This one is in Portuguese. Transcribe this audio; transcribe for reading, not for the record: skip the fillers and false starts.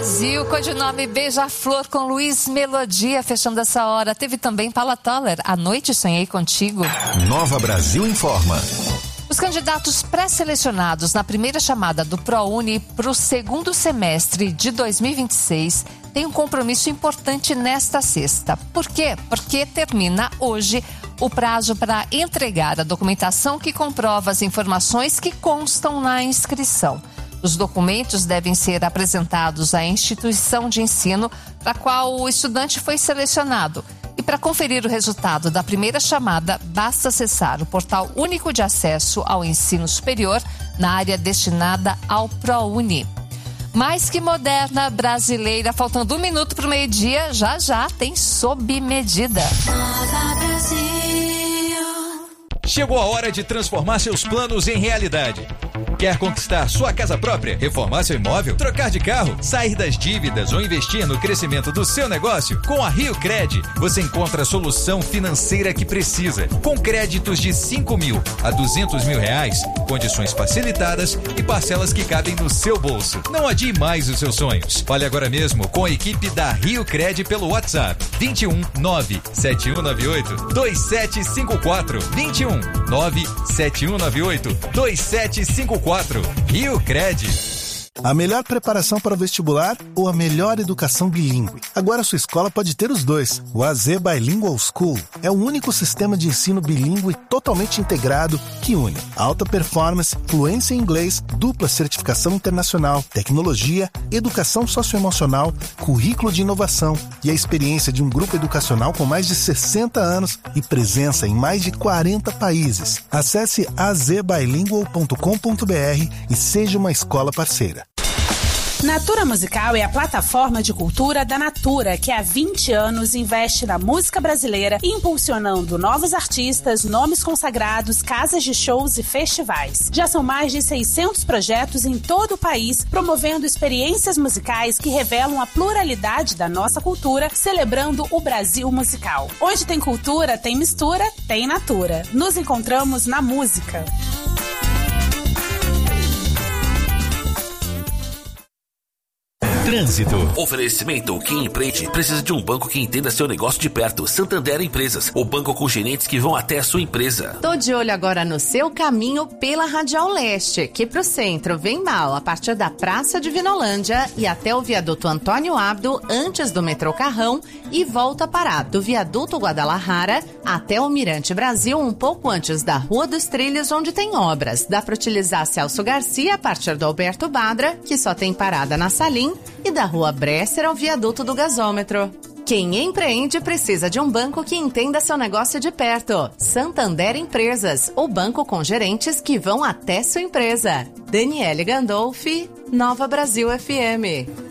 Brasil, codinome Beija-Flor com Luiz Melodia, fechando essa hora. Teve também Paula Toller, À Noite Sonhei Contigo. Nova Brasil informa. Os candidatos pré-selecionados na primeira chamada do ProUni para o segundo semestre de 2026 têm um compromisso importante nesta sexta. Por quê? Porque termina hoje o prazo para entregar a documentação que comprova as informações que constam na inscrição. Os documentos devem ser apresentados à instituição de ensino para a qual o estudante foi selecionado. E para conferir o resultado da primeira chamada, basta acessar o Portal Único de Acesso ao Ensino Superior na área destinada ao ProUni. Mais que moderna brasileira, faltando 1 minuto para o meio-dia, já tem Sob Medida. Chegou a hora de transformar seus planos em realidade. Quer conquistar sua casa própria, reformar seu imóvel, trocar de carro, sair das dívidas ou investir no crescimento do seu negócio? Com a RioCred, você encontra a solução financeira que precisa. Com créditos de 5 mil a 200 mil reais, condições facilitadas e parcelas que cabem no seu bolso. Não adie mais os seus sonhos. Fale agora mesmo com a equipe da RioCred pelo WhatsApp 21 97198 2754 21 97198 2754. RioCred. A melhor preparação para o vestibular ou a melhor educação bilíngue? Agora sua escola pode ter os dois. O AZ Bilingual School é o único sistema de ensino bilíngue totalmente integrado que une alta performance, fluência em inglês, dupla certificação internacional, tecnologia, educação socioemocional, currículo de inovação e a experiência de um grupo educacional com mais de 60 anos e presença em mais de 40 países. Acesse azbilingual.com.br e seja uma escola parceira. Natura Musical é a plataforma de cultura da Natura, que há 20 anos investe na música brasileira, impulsionando novos artistas, nomes consagrados, casas de shows e festivais. Já são mais de 600 projetos em todo o país, promovendo experiências musicais que revelam a pluralidade da nossa cultura, celebrando o Brasil musical. Onde tem cultura, tem mistura, tem Natura. Nos encontramos na música. Trânsito. Oferecimento: quem empreende precisa de um banco que entenda seu negócio de perto. Santander Empresas, o banco com gerentes que vão até a sua empresa. Tô de olho agora no seu caminho pela Radial Leste, que pro centro vem mal a partir da Praça de Vinolândia e até o viaduto Antônio Abdo, antes do metrô Carrão, e volta para do viaduto Guadalajara até o Mirante Brasil, um pouco antes da Rua dos Trilhos, onde tem obras. Dá para utilizar Celso Garcia a partir do Alberto Badra, que só tem parada na Salim, e da Rua Bresser ao viaduto do gasômetro. Quem empreende precisa de um banco que entenda seu negócio de perto. Santander Empresas, o banco com gerentes que vão até sua empresa. Daniele Gandolfi, Nova Brasil FM.